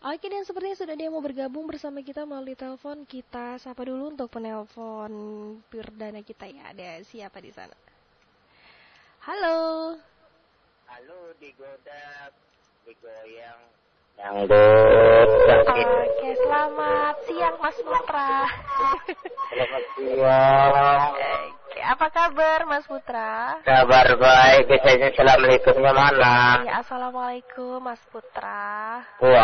Oke, dan sepertinya sudah ada yang mau bergabung bersama kita melalui telepon. Kita sapa dulu untuk penelpon perdana kita ya. Ada siapa di sana? Halo. Halo, digoda, digoyang, dangdut. Oke, selamat siang Mas Putra. Selamat siang. Oke, apa kabar Mas Putra? Kabar baik, biasanya assalamualaikumnya mana? Ya, assalamualaikum Mas Putra.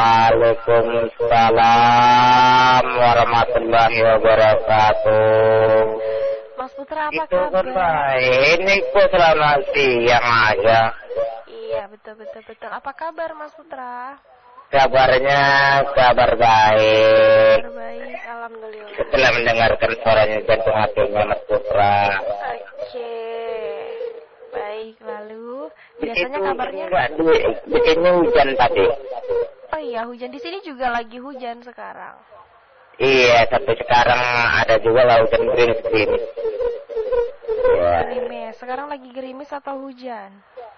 Waalaikumsalam warahmatullahi wabarakatuh. Mas Putra, apa Itu kabar? kan baik, ini kok selamat siang aja. Iya, betul. Apa kabar Mas Putra? Kabarnya kabar baik. Baik, alhamdulillah. Setelah mendengarkan suaranya jantung hatinya Mas Putra. Oke. Baik, lalu biasanya kabarnya? Biasanya hujan tadi. Oh iya, hujan di sini juga lagi hujan sekarang. Iya, sampai sekarang ada juga lah hujan gerimis. Iya. Gerimis. Sekarang lagi gerimis atau hujan?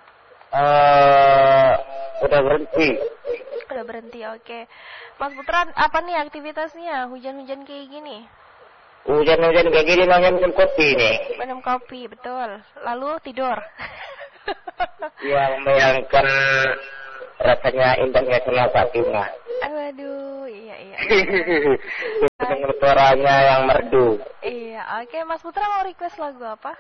Udah berhenti. Udah berhenti, oke. Mas Putra, apa nih aktivitasnya? Hujan-hujan kayak gini? Hujan-hujan kayak gini namanya minum kopi nih. Minum kopi, betul. Lalu tidur. Ya, membayangkan rasanya indahnya sama Fatima. Waduh, iya. Dengar suaranya yang merdu. Iya, oke. Mas Putra mau request lagu apa?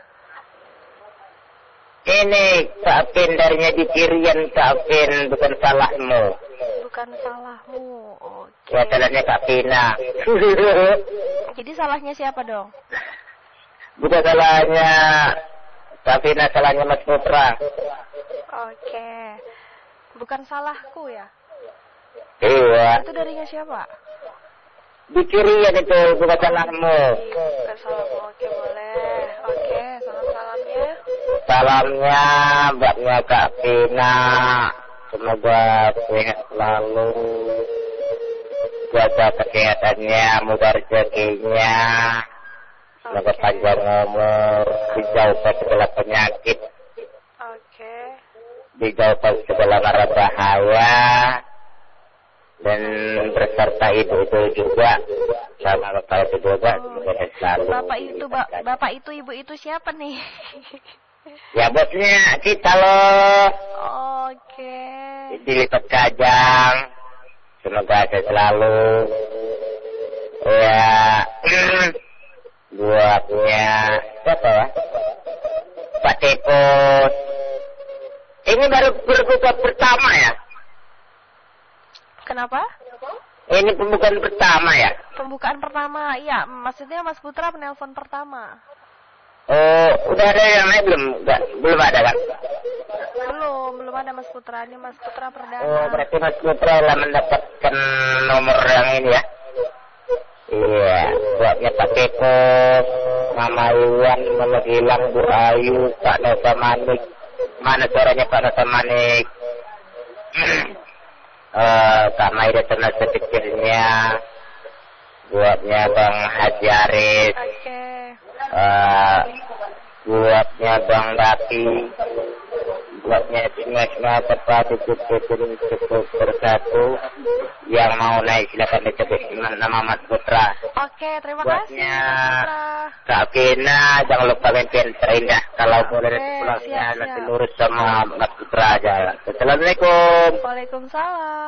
Ini Kak darinya di Kirian, Kak bukan salahmu. Bukan salahmu, oke. Ya, salahnya Kak Pina. Jadi salahnya siapa dong? Bukan salahnya Kak Pina, salahnya Mas Putra. Oke. Bukan salahku ya? Iya. Itu darinya siapa? Di Kirian itu, bukan salahmu. Bukan salahmu, oke boleh. Oke, salam-salamnya. Salamnya buatnya Kak Pina. Semoga sehat selalu, jaga kesehatannya, mudah rezekinya, semoga panjang umur, dijauhkan segala penyakit, dijauhkan segala mara bahaya, dan berserta itu juga sama bapak itu juga, semoga sehat selalu. Bapak itu ibu itu siapa nih? Ya bosnya kita loh. Oke. Dilipat Kajang. Semoga sehat selalu. Ya. Buatnya siapa ya? Pak Tepos. Ini baru berbuka pertama ya? Kenapa? Ini pembukaan pertama ya? Pembukaan pertama, iya. Maksudnya Mas Putra penelpon pertama. Oh, udah ada yang lain belum? Belum ada kan? Belum ada Mas Putra. Ini Mas Putra perdana. Oh, berarti Mas Putra telah mendapatkan nomor yang ini ya? Iya, buatnya Pak Tepos, Mama Iwan, Mama Gilang, Bu Ayu, Pak Nosa Manik. Mana suaranya Pak Nosa Manik? Kak Maida sama sekecilnya. Buatnya Bang Haji Aris. Oke. Buatnya Bang Daki, buatnya semua tepat cukup bersatu. Yang mau naik silakan disebut nama Mas Putra. Oke, terima kasih Buatnya Mas Putra. Kak Pina, jangan lupa mimpian terindah. Kalau boleh pulangnya nanti lurus sama Mas Putra aja. Assalamualaikum. Waalaikumsalam.